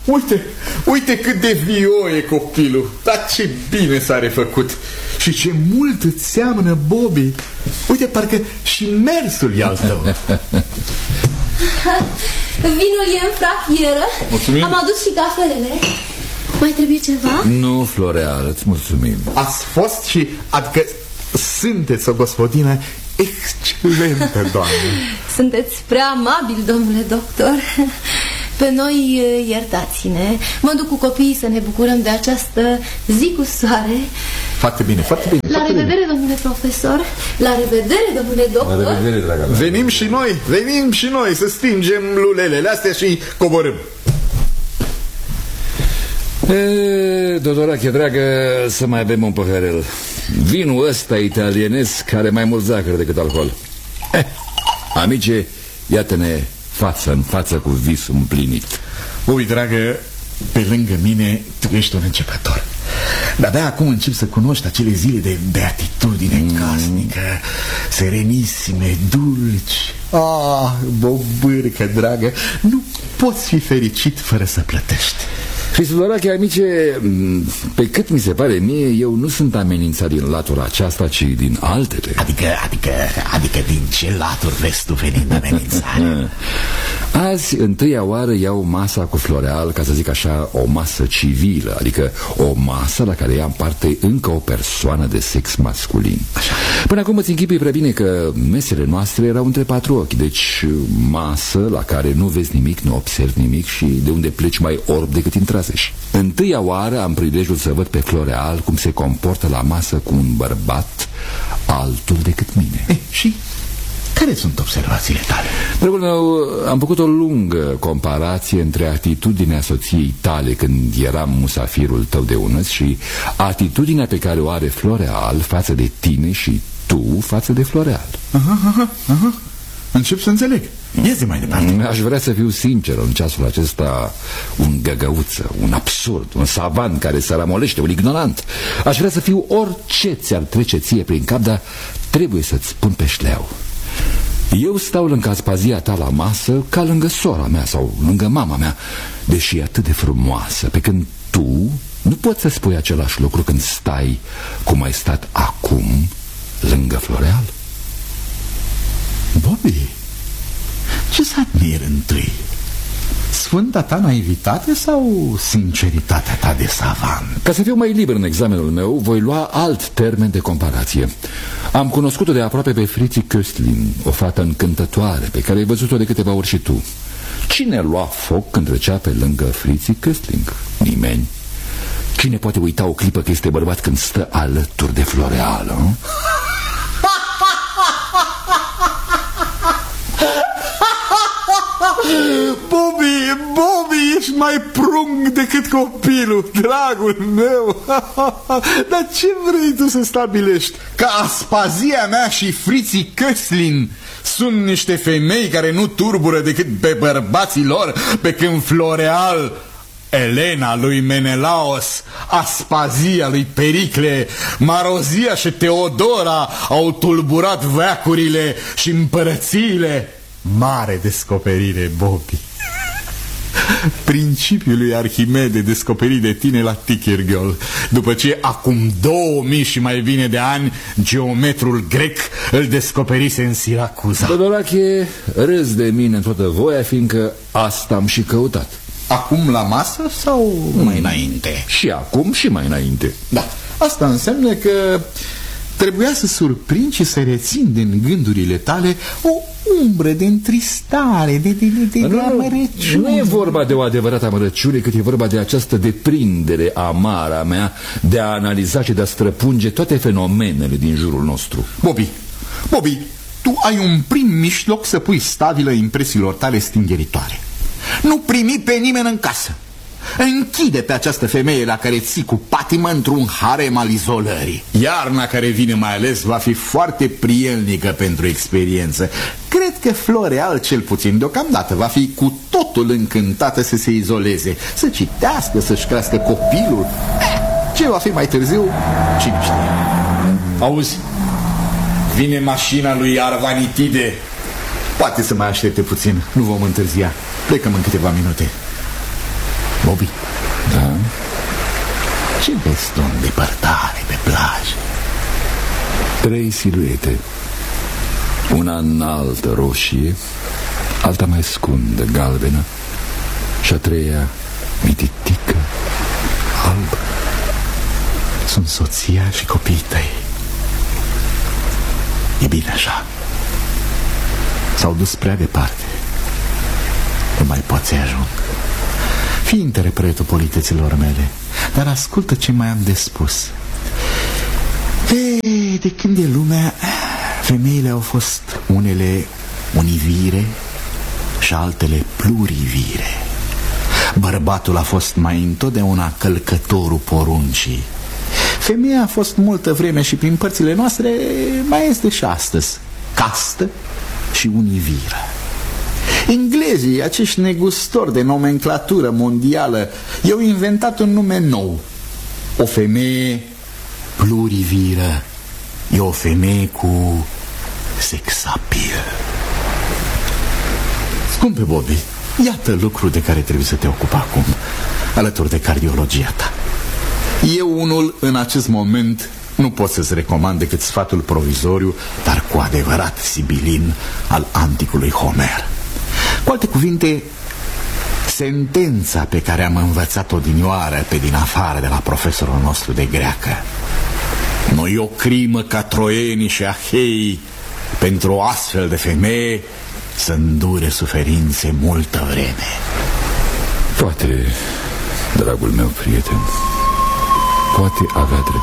Uite cât de vioi e copilul. Dar ce bine s-a refăcut. Și ce mult îți seamănă Bobby. Uite, parcă și mersul e al tău. Vinul e în frachieră. Mulțumim. Am adus și cafelele. Mai trebuie ceva? Nu, Floreal, îți mulțumim. Ați fost și, adică sunteți o gospodină excelentă, doamnă. Sunteți prea amabil, domnule doctor. Pe noi iertați-ne. Mă duc cu copiii să ne bucurăm de această zi cu soare. Foarte bine, foarte bine. La revedere, domnule profesor. La revedere, domnule doctor. La revedere, dragă mea. Venim și noi să stingem lulelele astea și coborâm. Dodorache, dragă, să mai bem un păhărel. Vinul ăsta italienesc are mai mult zahăr decât alcool. Amice, iată-ne față în față cu visul împlinit. Ui, dragă, pe lângă mine tu ești un începător. De-abia acum încep să cunoști acele zile de beatitudine casnică, serenisime, dulci. Bobârcă, dragă, nu poți fi fericit fără să plătești. Cristodorache, amice, pe cât mi se pare mie, eu nu sunt amenințat din latura aceasta, ci din altele. Adică din ce latur vezi tu venind amenințare? Azi, întâia oară, iau masa cu Floreal, ca să zic așa, o masă civilă, adică o masă la care ia în parte încă o persoană de sex masculin. Așa. Până acum îți închipui prea bine că mesele noastre erau între patru ochi, deci masă la care nu vezi nimic, nu observi nimic și de unde pleci mai orb decât intraseși. Întâia oară am prilejul să văd pe Floreal cum se comportă la masă cu un bărbat altul decât mine. Și care sunt observațiile tale? Dragul meu, am făcut o lungă comparație între atitudinea soției tale când eram musafirul tău de unăs și atitudinea pe care o are Floreal față de tine și tu față de Floreal. Aha. Încep să înțeleg. Iese mai departe. Aș vrea să fiu sincer în ceasul acesta, un găgăuță, un absurd, un savant care se ramolește, un ignorant. Aș vrea să fiu orice ți-ar trece ție prin cap, dar trebuie să-ți spun pe șleau. Eu stau lângă Aspazia ta la masă ca lângă sora mea sau lângă mama mea, deși e atât de frumoasă, pe când tu nu poți să spui același lucru când stai cum ai stat acum lângă Floreal. Bobby, ce să admir întâi? Sfânta ta naivitate sau sinceritatea ta de savant? Ca să fiu mai liber în examenul meu, voi lua alt termen de comparație. Am cunoscut-o de aproape pe Fritzi Köstlin, o fată încântătoare pe care ai văzut-o de câteva ori și tu. Cine lua foc când trecea pe lângă Fritzi Köstling? Nimeni. Cine poate uita o clipă că este bărbat când stă alături de Floreal? Bobby, ești mai prung decât copilul, dragul meu. Dar ce vrei tu să stabilești? Că Aspazia mea și Fritzi Köstlin sunt niște femei care nu turbură decât pe bărbații lor, pe când Floreal, Elena lui Menelaos, Aspazia lui Pericle, Marozia și Teodora au tulburat veacurile și împărățiile. Mare descoperire, Bobby. Principiul lui Arhimede descoperit de tine la Tikirghiol, după ce acum 2000 și mai bine de ani geometrul grec îl descoperise în Siracuza. Dodorache, râzi de mine în toată voia, fiindcă asta am și căutat. Acum la masă sau mai înainte? Și acum și mai înainte. Da, asta înseamnă că trebuia să surprind și să rețin din gândurile tale o umbră de întristare, de amărăciune. Nu e vorba de o adevărată amărăciune, cât e vorba de această deprindere amară a mea de a analiza și de a străpunge toate fenomenele din jurul nostru. Bobby, tu ai un prim mijloc să pui stabilă impresiilor tale stingeritoare. Nu primi pe nimeni în casă. Închide pe această femeie la care ții cu patimă într-un harem al izolării. Iarna care vine mai ales va fi foarte prielnică pentru experiență. Cred că Floreal, cel puțin deocamdată, va fi cu totul încântată să se izoleze, să citească, să-și crească copilul. Ce va fi mai târziu, cine știe. Auzi, vine mașina lui Arvanitide. Poate să mai aștepte puțin, nu vom întârzia. Plecăm în câteva minute. Bobby, Da? ce vezi tu în depărtare pe plajă? 3 siluete. Una înaltă, roșie, alta mai scundă, galbenă, și a treia mititică, albă. Sunt soția și copiii tăi. E bine așa. S-au dus prea departe. Nu mai poți să ajung. Fii interpretul politeților mele, dar ascultă ce mai am de spus. De când e lumea, femeile au fost unele univire și altele plurivire. Bărbatul a fost mai întotdeauna călcătorul poruncii. Femeia a fost multă vreme și prin părțile noastre mai este și astăzi castă și univiră. Englezii, acești negustori de nomenclatură mondială, i-au inventat un nume nou. O femeie pluriviră e o femeie cu sexapil. Scumpe Bobby, iată lucru de care trebuie să te ocupi acum, alături de cardiologia ta. Eu unul în acest moment nu pot să-ți recomand decât sfatul provizoriu, dar cu adevărat sibilin, al anticului Homer. Cu alte cuvinte, sentența pe care am învățat-o odinioară pe din afară de la profesorul nostru de greacă: nu e o crimă ca troienii și aheii pentru o astfel de femeie să îndure suferințe multă vreme. Poate, dragul meu prieten, poate avea dreptate.